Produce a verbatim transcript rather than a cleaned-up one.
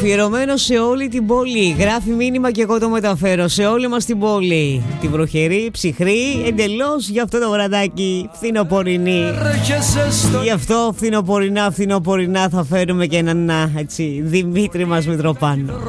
Αφιερωμένο σε όλη την πόλη. Γράφει μήνυμα και εγώ το μεταφέρω σε όλη μας την πόλη. Την βροχερή, ψυχρή, εντελώς γι' αυτό το βραδάκι φθινοπορεινή. Γι' αυτό φθινοπορεινά, φθινοπορεινά θα φέρουμε και έναν έτσι Δημήτρη μας Μητροπάνο.